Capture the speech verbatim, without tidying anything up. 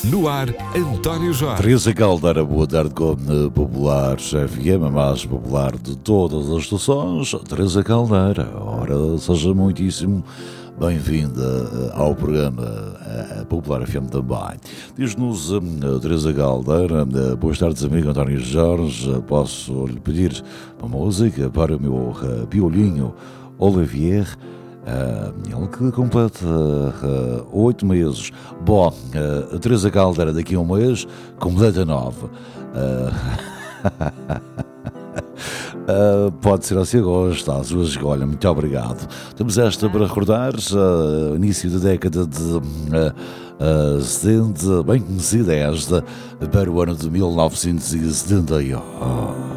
No ar, António Jorge. Teresa Caldeira, boa tarde com a Popular F M, a mais popular de todas as estações. Teresa Caldeira, ora, seja muitíssimo bem-vinda ao programa a Popular F M também. Diz-nos a Teresa Caldeira, boas tardes, amigo António Jorge. Posso lhe pedir uma música para o meu violinho Olivier? Uh, ele que completa uh, oito meses. Bom, uh, a Teresa Caldeira daqui a um mês completa nove. Uh, uh, pode ser assim agosto, à sua escolha. Muito obrigado. Temos esta para recordar, uh, início da década de uh, uh, setenta, bem conhecida esta, para o ano de mil novecentos e setenta e um.